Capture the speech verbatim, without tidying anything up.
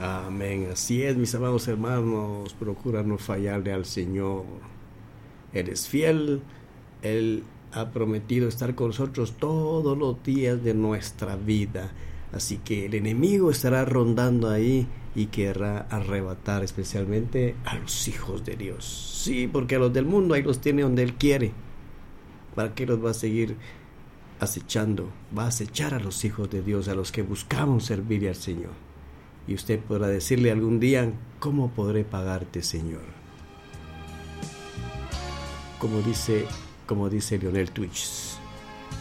Amén. Así es, mis amados hermanos. Procura no fallarle al Señor. Él es fiel. Él ha prometido estar con nosotros todos los días de nuestra vida. Así que el enemigo estará rondando ahí y querrá arrebatar especialmente a los hijos de Dios. Sí, porque a los del mundo ahí los tiene donde Él quiere. ¿Para qué los va a seguir acechando? Va a acechar a los hijos de Dios, a los que buscamos servirle al Señor. Y usted podrá decirle algún día: ¿cómo podré pagarte, Señor? Como dice, como dice Lionel Twitch.